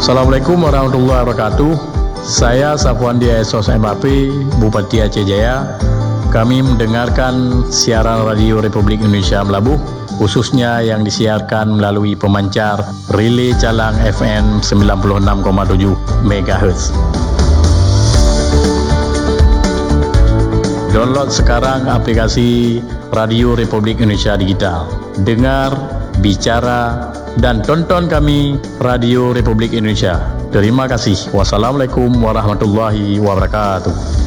Assalamualaikum warahmatullahi wabarakatuh. Saya Safwandi Esos MAP, Bupati Aceh Jaya. Kami mendengarkan siaran Radio Republik Indonesia Melabuh, khususnya yang disiarkan melalui pemancar Relay Calang FM 96,7 MHz. Download sekarang aplikasi Radio Republik Indonesia Digital. Dengar, bicara, dan tonton kami Radio Republik Indonesia. Terima kasih. Wassalamualaikum warahmatullahi wabarakatuh.